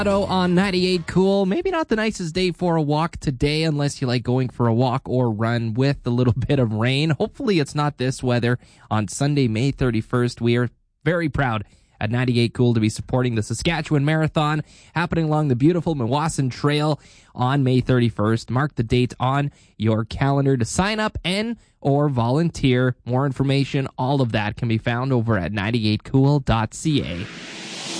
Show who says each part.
Speaker 1: On 98 Cool. Maybe not the nicest day for a walk today unless you like going for a walk or run with a little bit of rain. Hopefully it's not this weather. On Sunday, May 31st, we are very proud at 98 Cool to be supporting the Saskatchewan Marathon happening along the beautiful Mewasan Trail on May 31st. Mark the date on your calendar to sign up and or volunteer. More information, all of that can be found over at 98cool.ca.